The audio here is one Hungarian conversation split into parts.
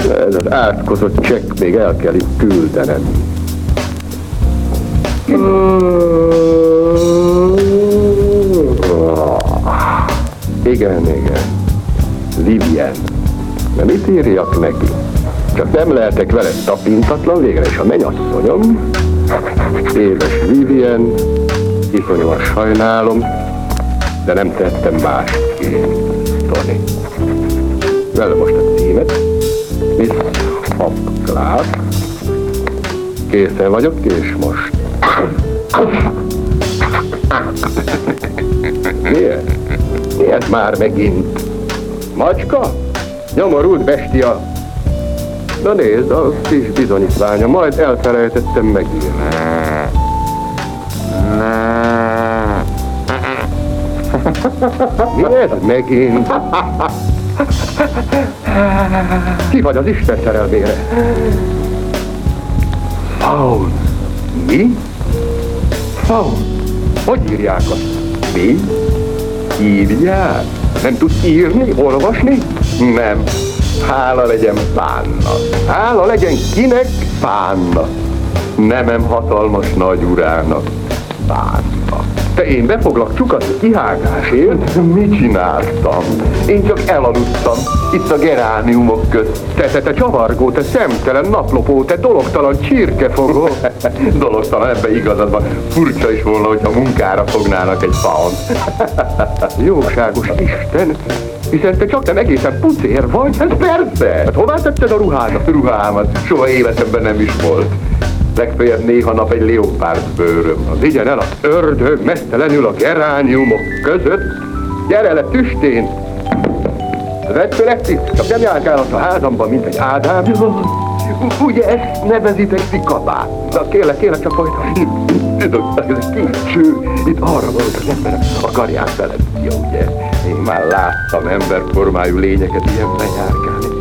Ez az átkozott csekk még el kell itt küldenem. Igen. Vivien. De mit írjak neki? Csak nem lehetek vele tapintatlan végre, és a mennyasszonyom, édes Vivien, iszonyúan sajnálom, de nem tettem másként, Tony. Vele most a címet, Miss Hopclass. Készen vagyok, és most. Mi ez már megint? Macska? Nyomorult bestia. Na nézd, a kis bizonyítványa, majd elfelejtettem megírni. Mi ez megint? Ki vagy az Isten szerelmére? Faun. Mi? Faun. Hogy írják azt? Mi? Írják? Nem tudsz írni, olvasni? Nem. Hála legyen Fánnak. Hála legyen kinek? Fánnak. Nemem hatalmas nagy urának. Fánnak. Te én be foglak csukatni kihágásért? Mit csináltam? Én csak elaludtam. Itt a gerániumok közt. Te csavargó, te szemtelen naplopó, te dologtalan csirkefogó. Dologtalan, ebbe igazad van. Furcsa is volna, hogyha munkára fognának egy faun. Jóságos Isten! Hiszen te csak nem egészen pucér vagy? Ez persze! Hát hová tetted a ruhádat? Ruhámat soha életemben nem is volt. Legfeljebb néha nap egy leopárd bőröm. Az igyen el az ördög mesztelenül a gerániumok között. Gyere le tüstén! Vedd föl ezt itt, csak nem járkálhatsz a házamban, mint egy Ádám. Ugye ezt nevezitek szikabát? Na kérlek, csak folytasd. Ez kincső. Itt arra van, hogy az emberek akarják beledni, ugye? Én már láttam emberformájú lényeket ilyenben járkálni.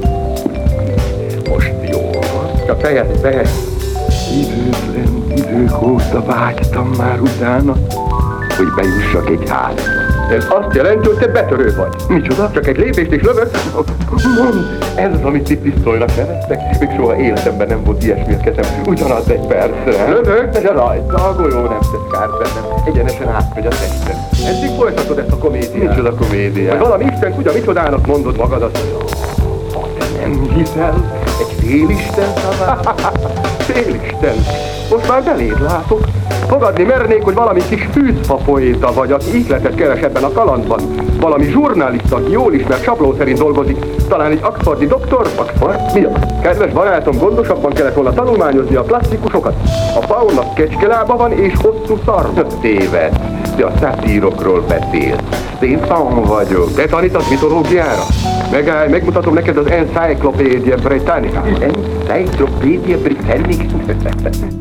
Most jó van. Csak fejezd be. Időtlen idők óta vágytam már utána, hogy bejussak egy házba. Ez azt jelenti, hogy te betörő vagy. Micsoda? Csak egy lépést is lövök? Mondd, ez az, amit ti pisztolynak neveztek? Még soha életemben nem volt ilyesmi a kezem. Ugyanaz egy percre. Lövök, megy a rajta. A golyó nem tesz kárt bennem. Egyenesen átmegy a testem. Eddig folytatod ezt a komédiát. Micsoda komédiát? Vagy valami Isten tudja, micsodának mondod magadat. Ha te nem hiszel, egy félisten szavát. Félisten. Most már beléd látok. Fogadni mernék, hogy valami kis fűzfa poéta vagy, aki ihletet keres ebben a kalandban. Valami zsurnalista, aki jól ismert sabló szerint dolgozik. Talán egy oxfordi doktor? Oxford? Mi az? Kedves barátom, gondosabban kellett volna tanulmányozni a klasszikusokat. A faunnak kecskelába van és hosszú szarva. Téved. Te a szatírokról beszélsz. Én faun vagyok. Te tanítasz mitológiára? Megállj, megmutatom neked az Encyclopedia Britannica. Encyclopedia Britannica?